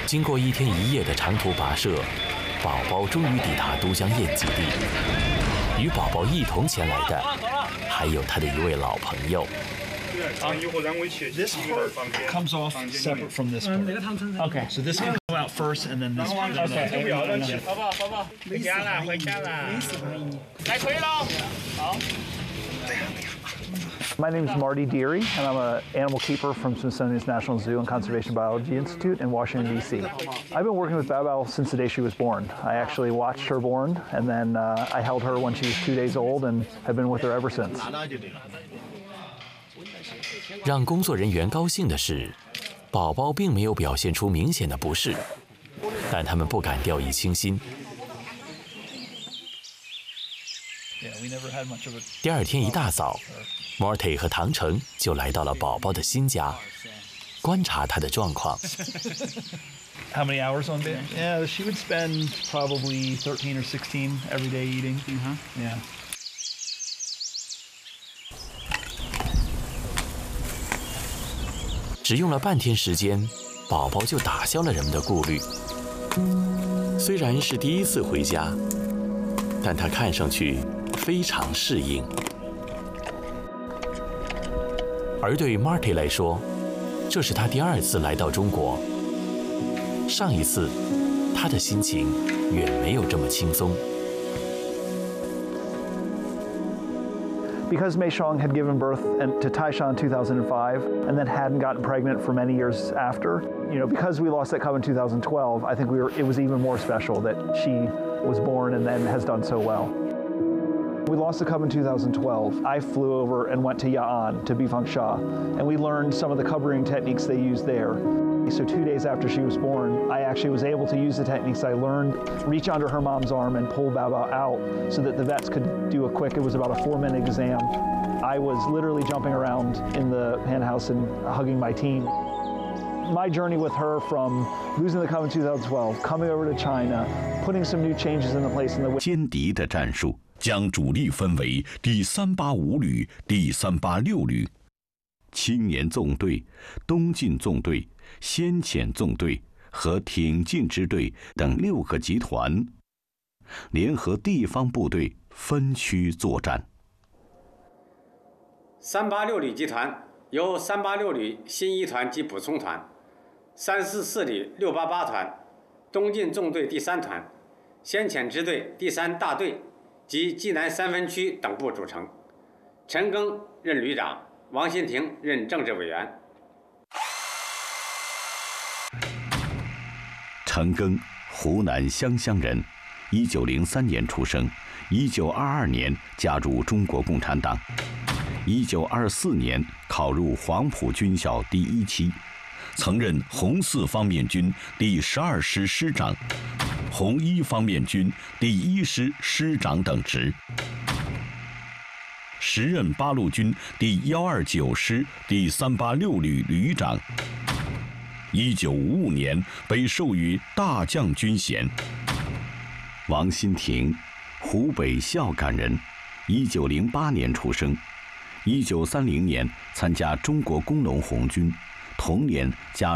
经过1天1夜的长途跋涉，宝宝终于抵达都江堰基地。与宝宝一同前来的，还有他的一位老朋友。 This part comes off separate from this part. Okay, so this can come out first, and then this. Okay. 宝宝，回家了，回家了。来，可以了。好。 My name is Marty Deary, and I'm an animal keeper from Smithsonian's National Zoo and Conservation Biology Institute in Washington, D.C. I've been working with Bao Bao since the day she was born. I actually watched her born, and then I held her when she was 2 days old and have been with her ever since. 让工作人员高兴的是，宝宝并没有表现出明显的不适，但他们不敢掉以轻心。第2天一大早 ，Marty 和唐成就来到了宝宝的新家，观察他的状况。 How many hours on bed? Yeah, she would spend probably 13 or 16 every day eating. Yeah. 只用了半天时间，宝宝就打消了人们的顾虑。虽然是第1次回家，但他看上去非常适应。而对 Marty 来说，这是他第2次来到中国。上一次，他的心情远没有这么轻松。 Because Mei Xiong had given birth to Taishan in 2005 and then hadn't gotten pregnant for many years after, because we lost that cub in 2012, I think it was even more special that she was born and then has done so well. We lost the cub in 2012. I flew over and went to Ya'an, to Bifangsha, and we learned some of the cub rearing techniques they use there. So 2 days after she was born, I actually was able to use the techniques I learned, reach under her mom's arm and pull Bao Bao out so that the vets could do it was about a 4-minute exam. I was literally jumping around in the hen house and hugging my team. My journey with her from losing the cub in 2012, coming over to China, putting some new changes into place in the 歼敌的战术将主力分为第385旅、第386旅、青年纵队、东进纵队、先遣纵队和挺进支队等6个集团，联合地方部队分区作战。 386旅集团由386旅新1团及补充团、344旅688团、东进纵队第3团、先遣支队第3大队及济南3分区等部组成。陈赓任旅长，王新亭任政治委员。 陈赓，湖南湘乡人，1903年出生，1922年加入中国共产党，1924年考入黄埔军校第1期，曾任红4方面军第12师师长、红1方面军第1师师长等职，时任八路军第129师第386旅旅长。1955年被授予大将军衔。王新亭，湖北孝感人，1908年出生，1930年参加中国工农红军，同年加